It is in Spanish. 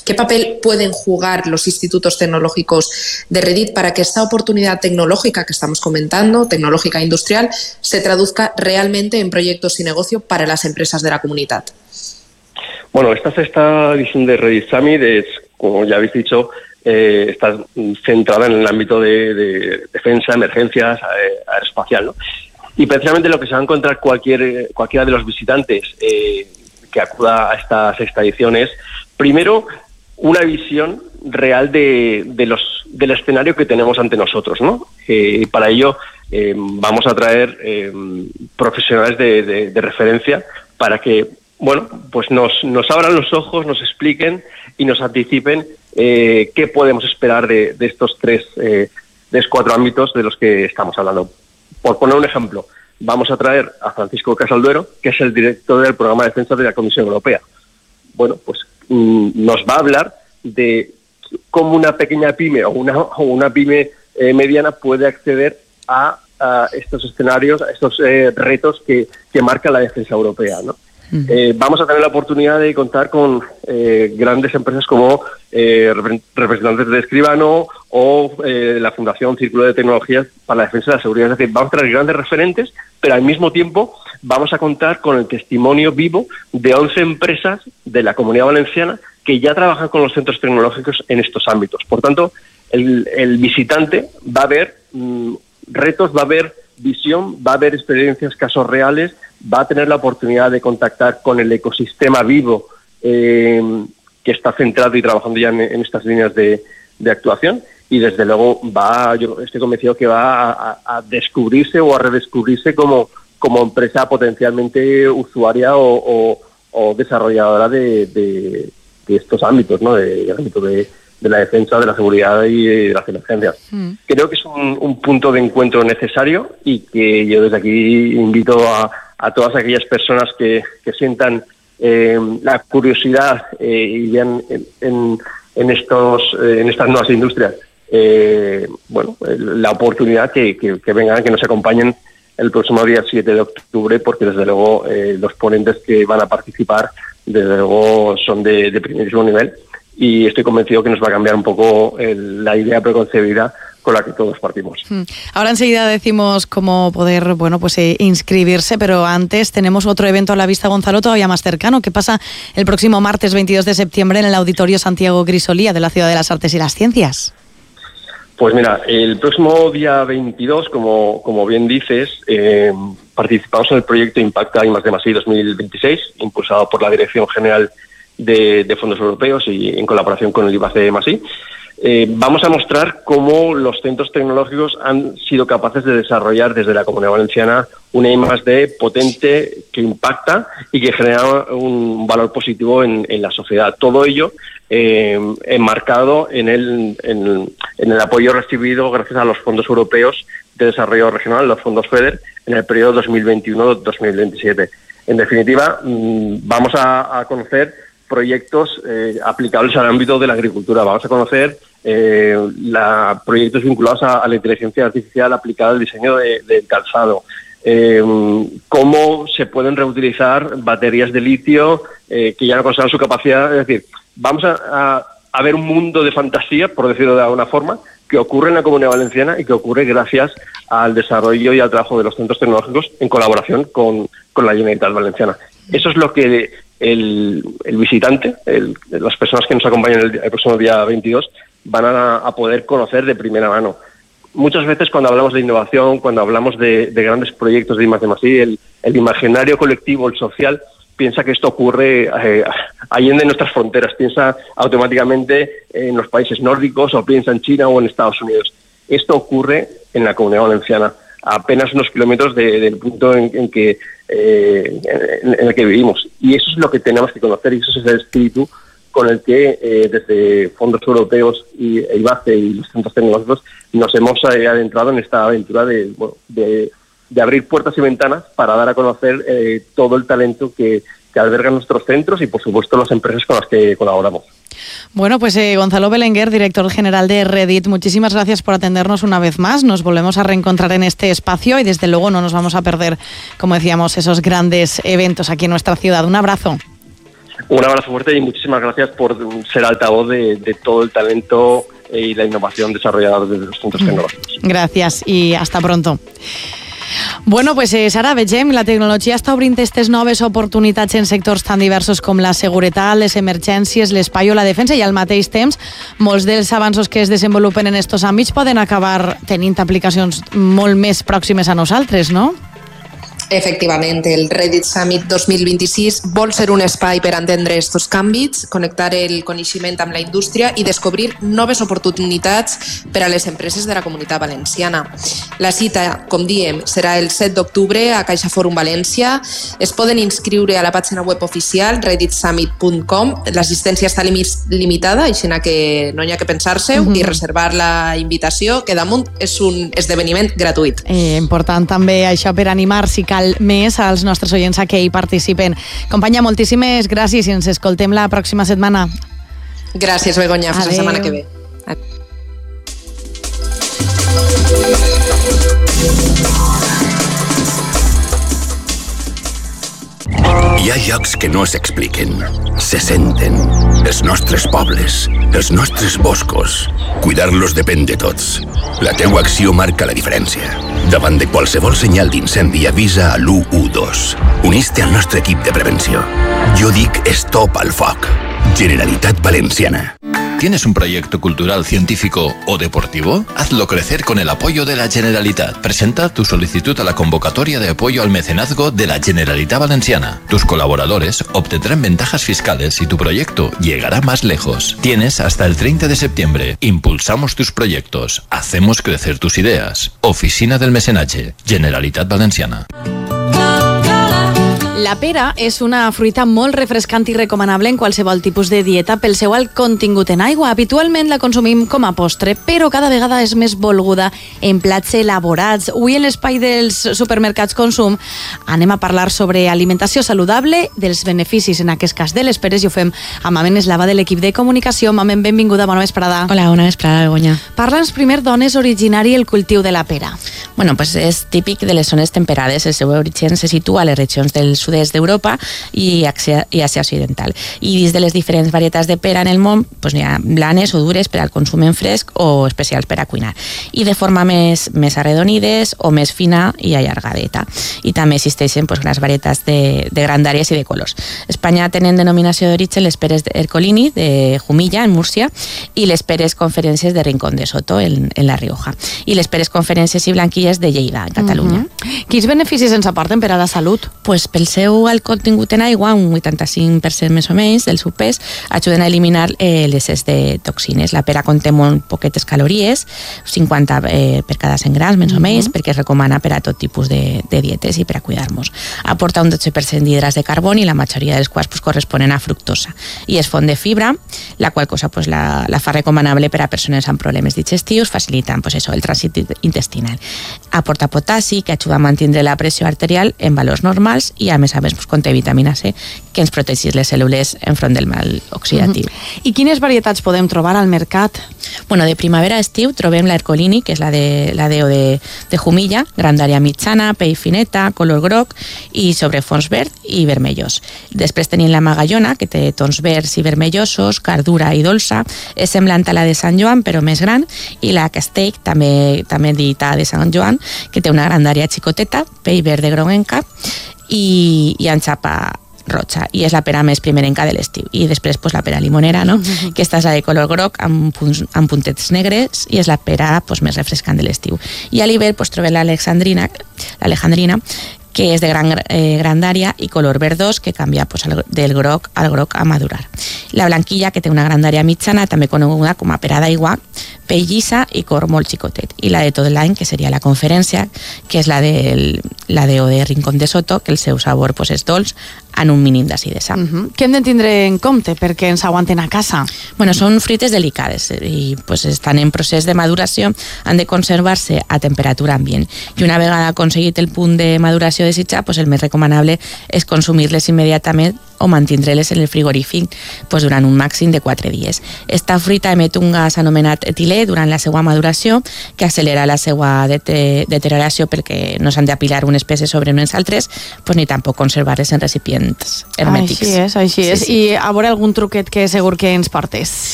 ¿Qué papel pueden jugar los institutos tecnológicos de Reddit para que esta oportunidad tecnológica que estamos comentando, tecnológica e industrial, se traduzca realmente en proyectos y negocio para las empresas de la comunidad? Bueno, esta sexta edición de Reddit Summit es, como ya habéis dicho, está centrada en el ámbito de defensa, emergencias, aeroespacial, ¿no? Y precisamente lo que se va a encontrar cualquiera de los visitantes que acuda a esta sexta edición es, primero, una visión real del escenario que tenemos ante nosotros, ¿no? Y para ello vamos a traer profesionales de referencia para que, bueno, pues nos abran los ojos, nos expliquen y nos anticipen qué podemos esperar de estos tres, cuatro ámbitos de los que estamos hablando. Por poner un ejemplo, vamos a traer a Francisco Casalduero, que es el director del programa de defensa de la Comisión Europea. Bueno, pues nos va a hablar de cómo una pequeña pyme o una pyme mediana puede acceder a estos escenarios, a estos retos que marca la defensa europea, ¿no? Vamos a tener la oportunidad de contar con grandes empresas como representantes de Escribano o la Fundación Círculo de Tecnologías para la Defensa de la Seguridad. Es decir, vamos a tener grandes referentes, pero al mismo tiempo vamos a contar con el testimonio vivo de 11 empresas de la Comunidad Valenciana que ya trabajan con los centros tecnológicos en estos ámbitos. Por tanto, el visitante va a ver retos, va a ver visión, va a ver experiencias, casos reales, va a tener la oportunidad de contactar con el ecosistema vivo que está centrado y trabajando ya en estas líneas de actuación, y desde luego yo estoy convencido que va a descubrirse o a redescubrirse como empresa potencialmente usuaria o desarrolladora de estos ámbitos, ¿no? Del ámbito de la defensa, de la seguridad y de las emergencias. Creo que es un punto de encuentro necesario y que yo desde aquí invito a todas aquellas personas que sientan la curiosidad y vean en estas nuevas industrias la oportunidad que vengan, que nos acompañen el próximo día 7 de octubre, porque desde luego los ponentes que van a participar desde luego son de primerísimo nivel, y estoy convencido que nos va a cambiar un poco la idea preconcebida con la que todos partimos. Ahora enseguida decimos cómo poder, inscribirse, pero antes tenemos otro evento a la vista, Gonzalo, todavía más cercano, que pasa el próximo martes 22 de septiembre en el Auditorio Santiago Grisolía de la Ciudad de las Artes y las Ciencias. Pues mira, el próximo día 22, como bien dices, participamos en el proyecto Impacta I+D+I 2026, impulsado por la Dirección General de Fondos Europeos y en colaboración con el I+D+I. Vamos a mostrar cómo los centros tecnológicos han sido capaces de desarrollar desde la Comunidad Valenciana una I+D potente que impacta y que genera un valor positivo en la sociedad. Todo ello enmarcado en el apoyo recibido gracias a los fondos europeos de desarrollo regional, los fondos FEDER, en el periodo 2021-2027. En definitiva, vamos a conocer proyectos aplicables al ámbito de la agricultura. Vamos a conocer proyectos vinculados a la inteligencia artificial aplicada al diseño del calzado. Cómo se pueden reutilizar baterías de litio que ya no conservan su capacidad. Es decir, vamos a ver un mundo de fantasía, por decirlo de alguna forma, que ocurre en la Comunidad Valenciana y que ocurre gracias al desarrollo y al trabajo de los centros tecnológicos en colaboración con la Generalitat Valenciana. Eso es lo que el visitante, las personas que nos acompañan el próximo día 22, van a poder conocer de primera mano. Muchas veces cuando hablamos de innovación, cuando hablamos de grandes proyectos de I+D+I, el imaginario colectivo, el social, piensa que esto ocurre allende nuestras fronteras, piensa automáticamente en los países nórdicos o piensa en China o en Estados Unidos. Esto ocurre en la Comunidad Valenciana, a apenas unos kilómetros del punto en el que vivimos. Y eso es lo que tenemos que conocer y eso es el espíritu con el que desde fondos europeos y IBACE y los centros tecnológicos nos hemos adentrado en esta aventura de abrir puertas y ventanas para dar a conocer todo el talento que albergan nuestros centros y, por supuesto, las empresas con las que colaboramos. Bueno, pues Gonzalo Belenguer, director general de Reddit, muchísimas gracias por atendernos una vez más. Nos volvemos a reencontrar en este espacio y, desde luego, no nos vamos a perder, como decíamos, esos grandes eventos aquí en nuestra ciudad. Un abrazo. Un abrazo fuerte y muchísimas gracias por ser altavoz de todo el talento y la innovación desarrollada desde los centros tecnológicos. Gracias y hasta pronto. Bueno, pues Sara, vegem, la tecnologia està obrint aquestes noves oportunitats en sectors tan diversos com la seguretat, les emergències, l'espai o la defensa, i al mateix temps molts dels avanços que es desenvolupen en estos àmbits poden acabar tenint aplicacions molt més pròximes a nosaltres, no? Efectivament, el Reddit Summit 2026 vol ser un espai per entendre aquests canvis, connectar el coneixement amb la indústria i descobrir noves oportunitats per a les empreses de la Comunitat Valenciana. La cita, com diem, serà el 7 d'octubre a Caixa Fòrum València. Es poden inscriure a la pàgina web oficial redditsummit.com. L'assistència està limitada, així que no hi ha que pensar-se-ho i reservar la invitació, que damunt és un esdeveniment gratuït. Important també això per animar, si cal més, als nostres oients a que hi participen. Companya, moltíssimes gràcies i ens escoltem la pròxima setmana. Gràcies, Begoña. Fins la setmana que ve. Hi ha llocs que no s'expliquen, se senten. Els nostres pobles, els nostres boscos. Cuidar-los depèn de tots. La teua acció marca la diferència. Davant de qualsevol senyal d'incendi avisa a l'112. Unís-te al nostre equip de prevenció. Jo dic stop al foc. Generalitat Valenciana. ¿Tienes un proyecto cultural, científico o deportivo? Hazlo crecer con el apoyo de la Generalitat. Presenta tu solicitud a la convocatoria de apoyo al mecenazgo de la Generalitat Valenciana. Tus colaboradores obtendrán ventajas fiscales y tu proyecto llegará más lejos. Tienes hasta el 30 de septiembre. Impulsamos tus proyectos. Hacemos crecer tus ideas. Oficina del Mecenatge. Generalitat Valenciana. La pera és una fruita molt refrescant i recomanable en qualsevol tipus de dieta pel seu alt contingut en aigua. Habitualment la consumim com a postre, però cada vegada és més volguda en plats elaborats. Avui en l'espai dels supermercats consum anem a parlar sobre alimentació saludable, dels beneficis en aquest cas de les peres, i ho fem amb Mamen Eslava de l'equip de comunicació. Mamen, benvinguda, bona vesprada. Hola, bona vesprada, Begoña. Parla'ns primer d'on és originari el cultiu de la pera. Bueno, pues és típic de les zones temperades. El seu origen se situa a les regions del sud-est d'Europa i Àsia Occidental. I dins de les diferents varietats de pera en el món, pues, hi ha blanes o dures per al consum en fresc o especials per a cuinar. I de forma més arredonides o més fina i allargadeta. I també existeixen pues, grans varietats de grandàries i de colors. A Espanya tenen denominació d'origen les peres Ercolini, de Jumilla, en Múrcia, i les peres Conferències de Rincón de Soto, en La Rioja. I les peres Conferències i Blanquilles de Lleida, en Catalunya. Quins beneficis ens aporten per a la salut? Pues pel seu alt contingut en aigua, un 85% més o menys del seu pes, ajuden a eliminar l'excés de toxines. La pera conté molt poquetes calories, 50 per cada 100 grams, més o menys, perquè es recomana per a tot tipus de dietes i per a cuidar-nos. Aporta un 12% d'hidrats de carboni, i la majoria dels quals pues, corresponen a fructosa. I és font de fibra, la qual cosa pues, la fa recomanable per a persones amb problemes digestius, facilitant pues, el trànsit intestinal. Aporta potassi, que ajuda a mantenir la pressió arterial en valors normals, i a més pues, conté vitamina C, que ens protegeix les cèl·lules enfront del mal oxidatiu. I quines varietats podem trobar al mercat? Bueno, de primavera a estiu trobem la Ercolini, que és la DO de Jumilla, grandària mitjana, pell fineta, color groc i sobre fons verd i vermellós. Després tenim la Magallona, que té tons verds i vermellosos, cardura i dolça, és semblant a la de Sant Joan, però més gran, i la Castell, també dita de Sant Joan, que té una grandària xicoteta, pell verde groguenca i enxapa roja, i és la pera més primerenca de l'estiu. I després pues, la pera limonera, no? Que esta és la de color groc amb puntets negres, i és la pera pues, més refrescant de l'estiu. I a l'hivern pues, trobem l'alejandrina, que és de gran grandària i color verdós, que canvia pues, del groc al groc a madurar. La blanquilla, que té una grandària mitjana, també coneguda com a pera d'aigua, pell llisa i cor molt xicotet. I la de tot l'any, que seria la Conferència, que és la de Rincón de Soto, que el seu sabor pues, és dolç, en un mínim d'acidesa. Què hem de tindre en compte perquè ens aguanten a casa? Bueno, són fruites delicades i pues, estan en procés de maduració, han de conservar-se a temperatura ambient. I una vegada aconseguit el punt de maduració desitjat, pues, el més recomanable és consumir-les immediatament o mantindre-les en el frigorífic durant un màxim de 4 dies. Esta fruita emet un gas anomenat etilè durant la seva maduració que accelera la seva deterioració perquè no s'han d'apilar unes peces sobre unes altres ni tampoc conservar-les en recipients hermètics. Així és. I a veure algun truquet que segur que ens portes.